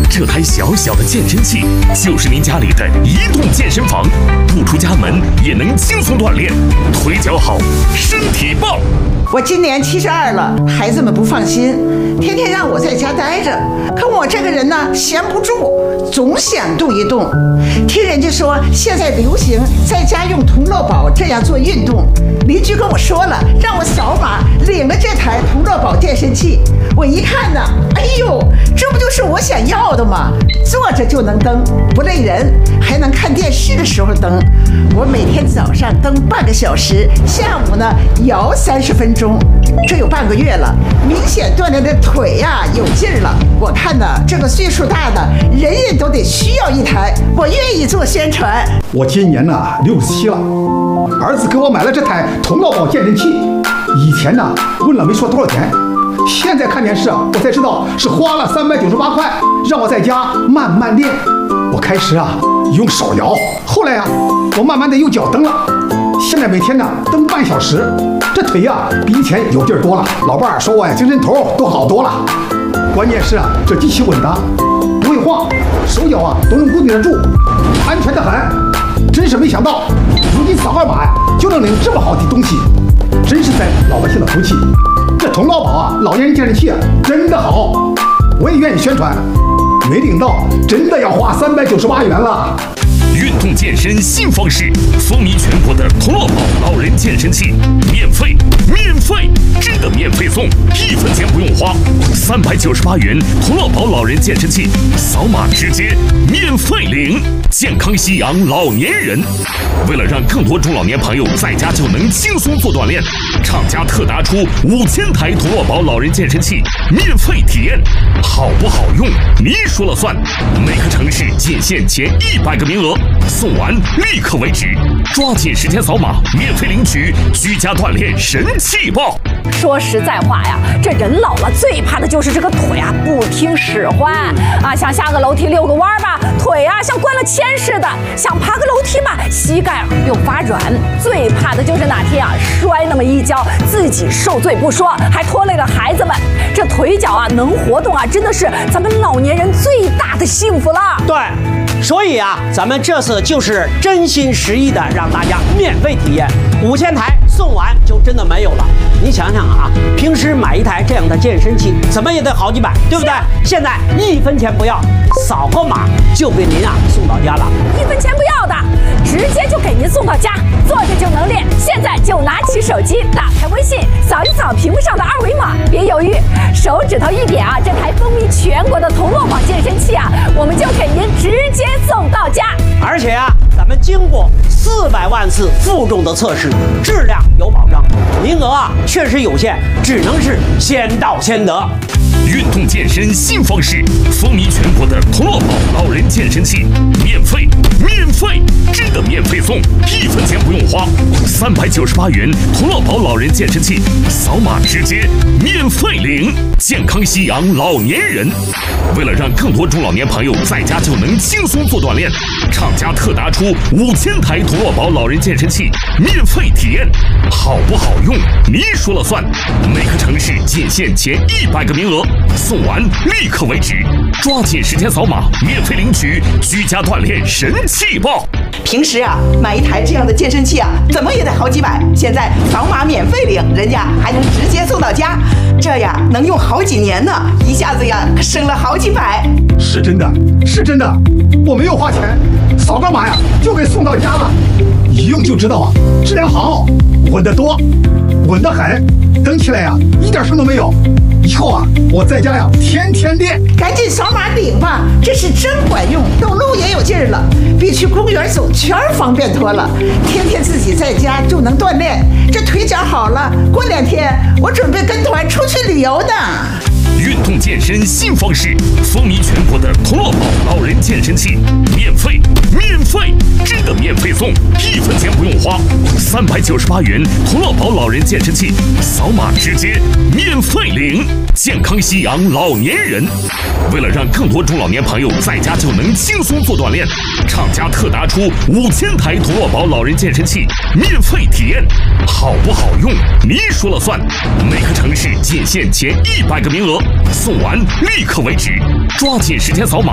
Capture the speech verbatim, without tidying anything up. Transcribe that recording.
这台小小的健身器就是您家里的移动健身房，不出家门也能轻松锻炼，腿脚好，身体棒。 我今年七十二了，孩子们不放心，天天让我在家待着。可我这个人呢，闲不住，总想动一动。听人家说现在流行在家用同乐宝这样做运动，邻居跟我说了，让我扫码领了这台同乐宝健身器。我一看呢，哎呦，这不就是我想要的吗？坐着就能蹬，不累人，还能看电视的时候蹬。我每天早上蹬半个小时，下午呢摇三十分钟，这有半个月了，明显锻炼的腿呀、啊、有劲儿了。我看呢，这个岁数大的人人都得需要一台，我愿意做宣传。 我今年呢六十七了，儿子给我买了这台同乐宝健身器，以前呢问了没说多少钱。现在看电视啊，我才知道是花了三百九十八块，让我在家慢慢练。我开始啊用手摇，后来啊我慢慢的用脚蹬了，现在每天呢蹬半小时，这腿呀、啊、比以前有劲儿多了。老伴儿说我呀精神头都好多了。关键是啊这机器稳当，不会晃，手脚啊都能固定得住，安全的很。真是没想到，如今扫二码呀就能领这么好的东西，真是在老百姓的福气。这同乐宝啊，老年人健身器啊，真的好，我也愿意宣传。没领到，真的要花三百九十八元了。 运动健身新方式，风靡全国的同乐宝老人健身器，免费，免费，真的免费送，一分钱不用花，三百九十八元同乐宝老人健身器，扫码直接免费领，健康夕阳老年人。为了让更多中老年朋友在家就能轻松做锻炼，厂家特拿出五千台同乐宝老人健身器免费体验，好不好用你说了算。每个城市仅限前一百个名额，送完立刻为止，抓紧时间扫码免费领取居家锻炼神器包。 说实在话呀，这人老了最怕的就是这个腿啊不听使唤啊，想下个楼梯遛个弯吧，腿啊像灌了铅似的；想爬个楼梯嘛，膝盖啊又发软。最怕的就是哪天啊摔那么一跤，自己受罪不说，还拖累了孩子们。这腿脚啊能活动啊，真的是咱们老年人最大的幸福了。 对。所以啊，咱们这次就是真心实意的让大家免费体验，五千台送完就真的没有了。你想想啊，平时买一台这样的健身器，怎么也得好几百，对不对？现在一分钱不要，扫个码就给您啊送到家了。 一分钱不要的，直接就给您送到家，坐着就能练。现在就拿起手机，打开微信，扫一扫屏幕上的二维码，别犹豫，手指头一点啊，这台风靡全国的同乐宝健身器啊，我们就给您直接送到家。 而且啊，咱们经过四百万次负重的测试，质量有保障，名额啊确实有限，只能是先到先得。 运动健身新方式，风靡全国的同乐宝老人健身器，免费，免费，真的免费送，一分钱不用花，三百九十八元同乐宝老人健身器，扫码直接免费领，健康夕阳老年人。为了让更多中老年朋友在家就能轻松做锻炼，厂家特拿出五千台同乐宝老人健身器免费体验，好不好用你说了算。每个城市仅限前一百个名额，送完立刻为止，抓紧时间扫码免费领取居家锻炼神器包。 平时啊买一台这样的健身器啊，怎么也得好几百，现在扫码免费领，人家还能直接送到家，这呀能用好几年呢，一下子呀省了好几百。 是真的，是真的，我没有花钱，扫个码呀就给送到家了，一用就知道啊，质量好，稳得多，稳得很，蹬起来呀一点声都没有。以后啊，我在家呀天天练。 赶紧扫码领吧，这是真管用，走路也有劲儿了，比去公园走圈方便多了。天天自己在家就能锻炼，这腿脚好了，过两天我准备跟团出去旅游的。 运动健身新方式，风靡全国的同乐宝老人健身器，免费，免费，真的免费送，一分钱不用花，三百九十八元同乐宝老人健身器，扫码直接免费领，健康夕阳老年人。为了让更多中老年朋友在家就能轻松做锻炼，厂家特拿出五千台同乐宝老人健身器免费体验，好不好用你说了算。每个城市仅限前一百个名额，送完立刻为止，抓紧时间扫码